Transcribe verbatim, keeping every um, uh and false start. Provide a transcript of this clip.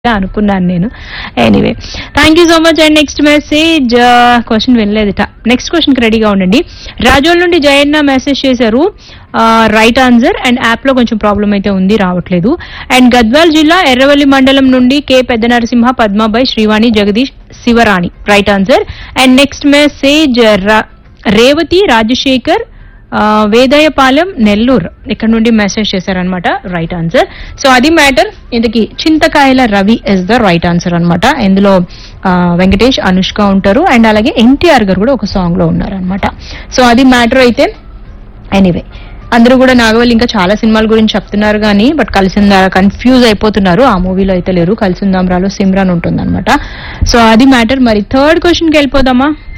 అనుకున్నాను నేను. Anyway thank you so much. And next message question వినలేదుట. Next question కి రెడీగా ఉండండి. రాజోల్ నుండి జయన్న మెసేజ్ చేశారు, రైట్ ఆన్సర్. అండ్ యాప్ లో కొంచెం ప్రాబ్లం అయితే ఉంది, రావట్లేదు. అండ్ గద్వాల్ జిల్లా ఎర్రవల్లి మండలం నుండి కె పెద్ద Narasimha, Padmabai, Srivani, Jagadish, Shivarani, right answer. And next message Revathi Rajasekhar, Vedayapalem, Nellore ఇక్కడ నుండి మెసేజ్ చేశారనమాట, రైట్ ఆన్సర్. సో అది మ్యాటర్. ఇంతకీ చింతకాయల Ravi is the right answer అనమాట. ఇందులో వెంకటేష్, అనుష్క ఉంటారు. అండ్ అలాగే ఎన్టీఆర్ గారు కూడా ఒక సాంగ్ లో ఉన్నారనమాట. సో అది మ్యాటర్ అయితే. ఎనీవే అందరూ కూడా నాగవల్లి ఇంకా చాలా సినిమాల గురించి చెప్తున్నారు కానీ బట్ కలిసిందా కన్ఫ్యూజ్ అయిపోతున్నారు. ఆ మూవీలో అయితే లేరు, కలిసిందాంరాలో సిమ్రాన్ ఉంటుందన్నమాట. సో అది మ్యాటర్. మరి థర్డ్ క్వశ్చన్ కి వెళ్ళిపోదామా?